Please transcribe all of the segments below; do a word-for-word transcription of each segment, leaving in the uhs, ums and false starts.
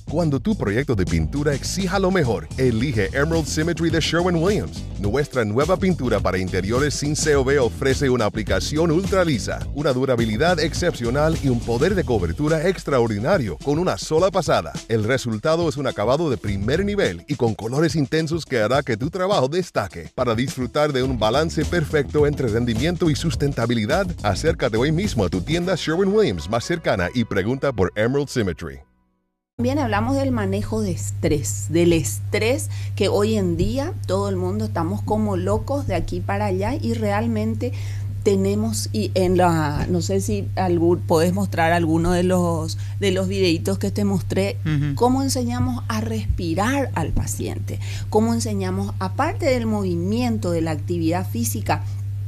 Cuando tu proyecto de pintura exija lo mejor, elige Emerald Symmetry de Sherwin-Williams. Nuestra nueva pintura para interiores sin C O V ofrece una aplicación ultra lisa, una durabilidad excepcional y un poder de cobertura extraordinario con una sola pasada. El resultado es un acabado de primer nivel y con colores intensos que hará que tu trabajo destaque. Para disfrutar de un balance perfecto entre rendimiento y sustentabilidad, acércate hoy mismo a tu tienda Sherwin-Williams más cercana y pregunta por Emerald Symmetry. También hablamos del manejo de estrés, del estrés que hoy en día todo el mundo estamos como locos de aquí para allá y realmente tenemos, y en la, no sé si algún, podés mostrar alguno de los, de los videitos que te mostré, uh-huh. Cómo enseñamos a respirar al paciente, cómo enseñamos, aparte del movimiento, de la actividad física,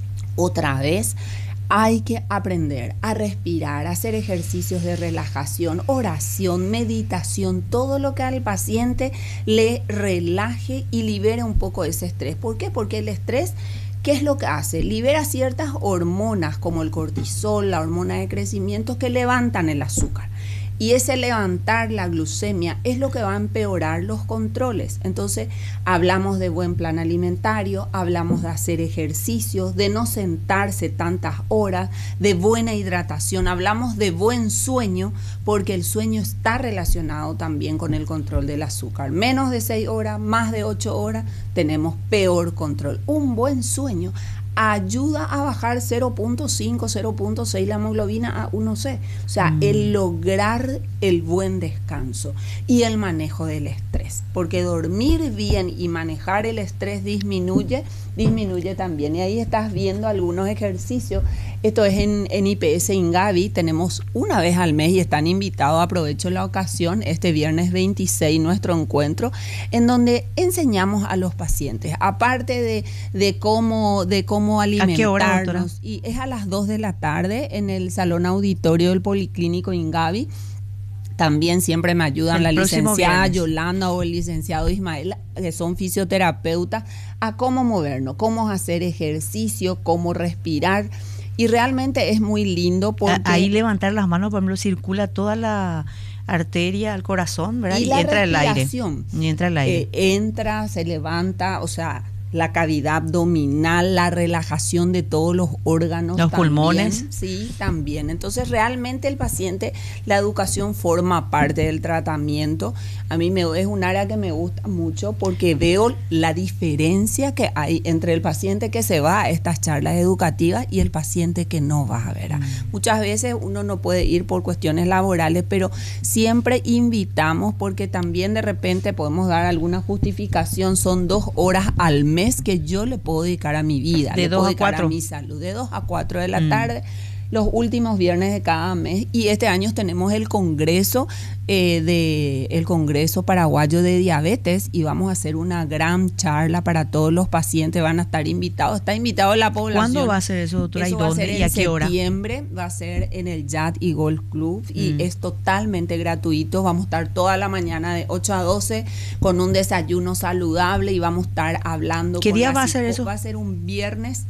otra vez, hay que aprender a respirar, a hacer ejercicios de relajación, oración, meditación, todo lo que al paciente le relaje y libere un poco ese estrés. ¿Por qué? Porque el estrés, ¿qué es lo que hace? Libera ciertas hormonas como el cortisol, la hormona de crecimiento que levantan el azúcar. Y ese levantar la glucemia es lo que va a empeorar los controles. Entonces, hablamos de buen plan alimentario, hablamos de hacer ejercicios, de no sentarse tantas horas, de buena hidratación, hablamos de buen sueño, porque el sueño está relacionado también con el control del azúcar. Menos de seis horas, más de ocho horas, tenemos peor control. Un buen sueño ayuda a bajar cero punto cinco, cero punto seis la hemoglobina a uno ce. O sea, mm. el lograr el buen descanso y el manejo del estrés. Porque dormir bien y manejar el estrés disminuye, disminuye también. Y ahí estás viendo algunos ejercicios. Esto es en, en I P S Ingavi. Tenemos una vez al mes y están invitados, aprovecho la ocasión, este viernes veintiséis, nuestro encuentro, en donde enseñamos a los pacientes, aparte de, de cómo, de cómo alimentarnos. ¿A qué hora, doctora? Y es a las dos de la tarde en el salón auditorio del Policlínico Ingavi. También siempre me ayudan el la licenciada viernes. Yolanda o el licenciado Ismael, que son fisioterapeutas, a cómo movernos, cómo hacer ejercicio, cómo respirar. Y realmente es muy lindo porque... Ahí levantar las manos, por ejemplo, circula toda la arteria al corazón, ¿verdad? Y, y la entra el aire. Y entra el aire. Eh, entra, se levanta, o sea... la cavidad abdominal, la relajación de todos los órganos. Los también, pulmones. Sí, también. Entonces, realmente el paciente, la educación forma parte del tratamiento. A mí me, es un área que me gusta mucho porque veo la diferencia que hay entre el paciente que se va a estas charlas educativas y el paciente que no va a ver. Mm. Muchas veces uno no puede ir por cuestiones laborales, pero siempre invitamos porque también de repente podemos dar alguna justificación. Son dos horas al mes que yo le puedo dedicar a mi vida, de le dos puedo a dedicar cuatro. a mi salud, de dos a cuatro de la mm. tarde, los últimos viernes de cada mes. Y este año tenemos el congreso eh, de el Congreso Paraguayo de Diabetes y vamos a hacer una gran charla para todos los pacientes, van a estar invitados, está invitado la población. ¿Cuándo va a ser eso, doctora? Eso ¿Y va dónde? a ser ¿Y a en qué hora? septiembre, va a ser en el Yacht y Golf Club y mm. es totalmente gratuito. Vamos a estar toda la mañana de ocho a doce con un desayuno saludable y vamos a estar hablando. ¿Qué con día la va a ser psico- eso? Va a ser un viernes.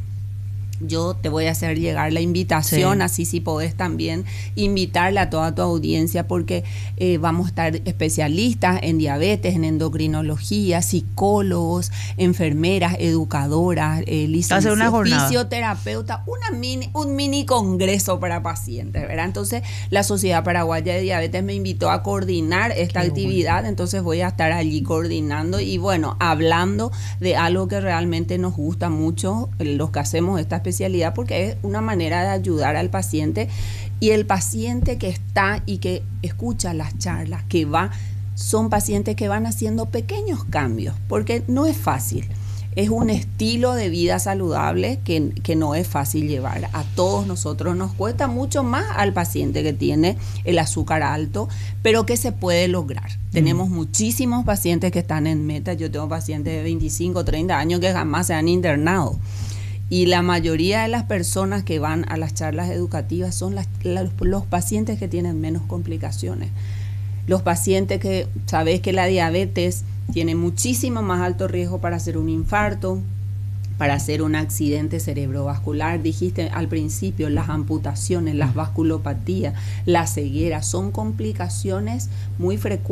Yo te voy a hacer llegar la invitación, sí. Así si podés también invitarle a toda tu audiencia porque eh, vamos a estar especialistas en diabetes, en endocrinología, psicólogos, enfermeras, educadoras, eh, licenciados, fisioterapeutas, una mini, un mini congreso para pacientes, ¿verdad? Entonces la Sociedad Paraguaya de Diabetes me invitó a coordinar esta Qué actividad, bueno. Entonces voy a estar allí coordinando y bueno, hablando de algo que realmente nos gusta mucho, los que hacemos esta especialidad, porque es una manera de ayudar al paciente y el paciente que está y que escucha las charlas, que va, son pacientes que van haciendo pequeños cambios, porque no es fácil. Es un estilo de vida saludable que, que no es fácil llevar. A todos nosotros nos cuesta mucho más al paciente que tiene el azúcar alto, pero que se puede lograr. Mm. Tenemos muchísimos pacientes que están en meta. Yo tengo pacientes de veinticinco, treinta años que jamás se han internado. Y la mayoría de las personas que van a las charlas educativas son las, los, los pacientes que tienen menos complicaciones. Los pacientes que, sabes que la diabetes tiene muchísimo más alto riesgo para hacer un infarto, para hacer un accidente cerebrovascular. Dijiste al principio, las amputaciones, las vasculopatías, la ceguera, son complicaciones muy frecuentes